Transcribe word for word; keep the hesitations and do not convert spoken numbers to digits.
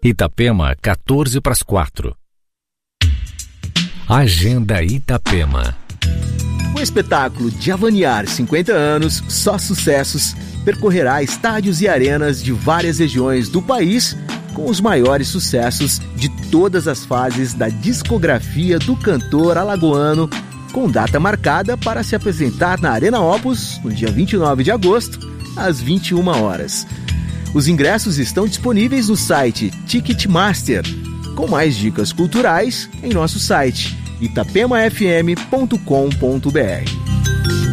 Itapema, quatorze para as quatro. Agenda Itapema. O espetáculo Diavaniar cinquenta anos, só sucessos, percorrerá estádios e arenas de várias regiões do país com os maiores sucessos de todas as fases da discografia do cantor alagoano, com data marcada para se apresentar na Arena Opus no dia vinte e nove de agosto, às vinte e uma horas. Os ingressos estão disponíveis no site Ticketmaster, com mais dicas culturais em nosso site itapema f m ponto com ponto b r.